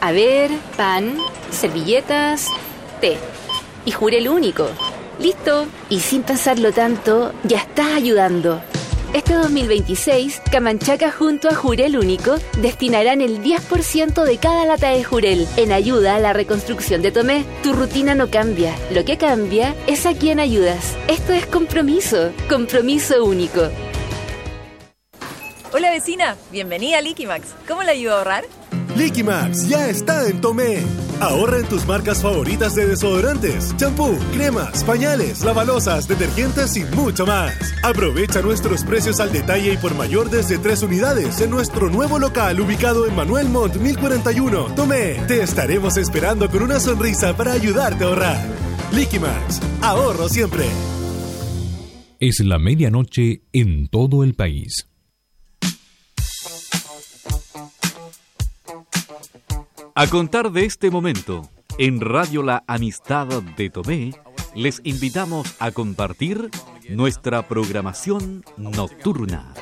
A ver, pan, servilletas, té. Y Jurel Único. ¡Listo! Y sin pensarlo tanto, ya estás ayudando. Este 2026, Camanchaca junto a Jurel Único destinarán el 10% de cada lata de Jurel en ayuda a la reconstrucción de Tomé. Tu rutina no cambia, lo que cambia es a quién ayudas. Esto es compromiso, compromiso único. Hola vecina, bienvenida a Liquimax. ¿Cómo le ayudo a ahorrar? Liquimax ya está en Tomé. Ahorra en tus marcas favoritas de desodorantes, champú, cremas, pañales, lavalosas, detergentes y mucho más. Aprovecha nuestros precios al detalle y por mayor desde 3 unidades en nuestro nuevo local ubicado en Manuel Montt 1041, Tomé. Te estaremos esperando con una sonrisa para ayudarte a ahorrar. Liquimax, ahorro siempre. Es la medianoche en todo el país. A contar de este momento, en Radio La Amistad de Tomé, les invitamos a compartir nuestra programación nocturna.